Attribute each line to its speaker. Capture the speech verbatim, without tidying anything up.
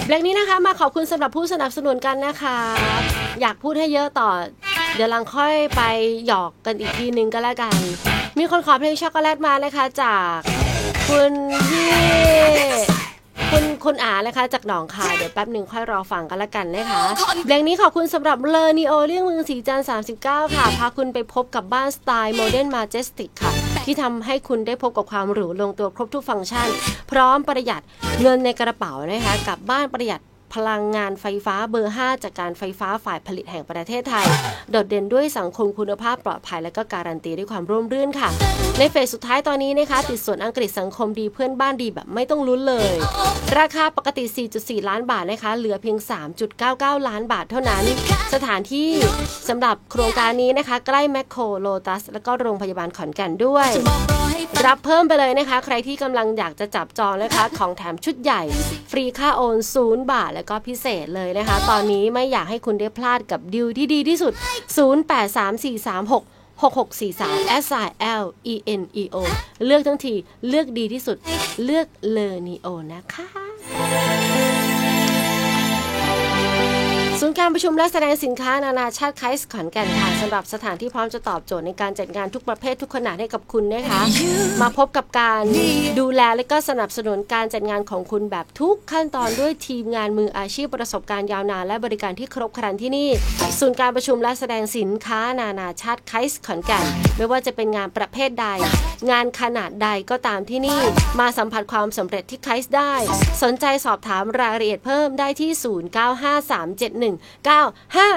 Speaker 1: เบรกนี้นะคะมาขอบคุณสำหรับผู้สนับสนุนกันนะคะอยากพูดให้เยอะต่อเดี๋ยวลังค่อยไปหยอกกันอีกทีนึงก็แล้วกันมีคนขอเพลงช็อกโกแลตมานะคะจากคุณพี่คุณคุณอานะคะจากหนองคายเดี๋ยวแป๊บหนึ่งค่อยรอฟังกันละกันนะคะเพลงนี้ขอบคุณสำหรับเลอนีโอเรื่องเมืองสีจันทร์สามสิบเก้าค่ะพาคุณไปพบกับบ้านสไตล์โมเดิร์นมาเจสติกค่ะที่ทำให้คุณได้พบกับความหรูลงตัวครบทุกฟังก์ชันพร้อมประหยัดเงินในกระเป๋านะคะกับบ้านประหยัดพลังงานไฟฟ้าเบอร์ห้าจากการไฟฟ้าฝ่ายผลิตแห่งประเทศไทยโดดเด่นด้วยสังคมคุณภาพปลอดภัยและก็การันตีด้วยความร่มรื่นค่ะในเฟสสุดท้ายตอนนี้นะคะติดสวนอังกฤษสังคมดีเพื่อนบ้านดีแบบไม่ต้องลุ้นเลยราคาปกติ สี่จุดสี่ ล้านบาทนะคะเหลือเพียง สามจุดเก้าเก้า ล้านบาทเท่านั้นสถานที่สำหรับโครงการนี้นะคะใกล้แมคโครโลตัสและก็โรงพยาบาลขอนแก่นด้วยรับเพิ่มไปเลยนะคะใครที่กำลังอยากจะจับจองนะคะของแถมชุดใหญ่ฟรีค่าโอนศูนย์บาทแล้วก็พิเศษเลยนะคะตอนนี้ไม่อยากให้คุณได้พลาดกับดีลที่ดีที่สุดศูนย์ แปด สาม สี่ สาม หก หก หก สี่ สาม เอส ไอ แอล อี เอ็น อี โอ เลือกทั้งทีเลือกดีที่สุดเลือกเลอนีโอนะคะศูนย์การประชุมและแสดงสินค้านานาชาติไคส์ขอนแก่นค่ะสำหรับสถานที่พร้อมจะตอบโจทย์ในการจัดงานทุกประเภททุกขนาดให้กับคุณนะคะมาพบกับการดูแลและก็สนับสนุนการจัดงานของคุณแบบทุกขั้นตอนด้วยทีมงานมืออาชีพประสบการณ์ยาวนานและบริการที่ครบครันที่นี่ศูนย์การประชุมและแสดงสินค้านานาชาติไคส์ขอนแก่นไม่ว่าจะเป็นงานประเภทใดงานขนาดใดก็ตามที่นี่มาสัมผัสความสำเร็จที่ไคส์ได้สนใจสอบถามรายละเอียดเพิ่มได้ที่ศูนย์ เก้า ห้า สาม เจ็ด หนึ่ง เก้า ห้า